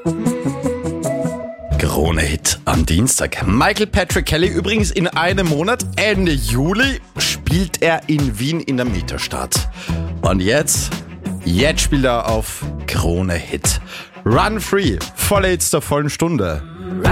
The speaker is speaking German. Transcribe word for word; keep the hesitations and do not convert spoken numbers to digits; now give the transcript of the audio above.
Krone-Hit am Dienstag. Michael Patrick Kelly übrigens in einem Monat, Ende Juli, spielt er in Wien in der Metro-Stadt. Und jetzt, jetzt spielt er auf Krone-Hit. Run Free, volle Hits der vollen Stunde.